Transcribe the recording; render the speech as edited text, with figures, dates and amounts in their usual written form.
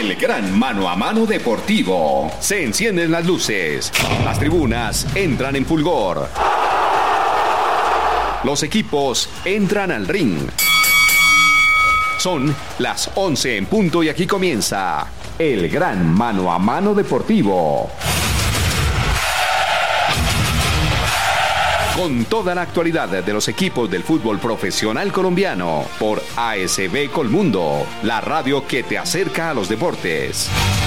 El gran mano a mano deportivo. Se encienden las luces. Las tribunas entran en fulgor. Los equipos entran al ring. Son las 11 en punto y aquí comienza el gran mano a mano deportivo. Con toda la actualidad de los equipos del fútbol profesional colombiano por ASB Colmundo, la radio que te acerca a los deportes.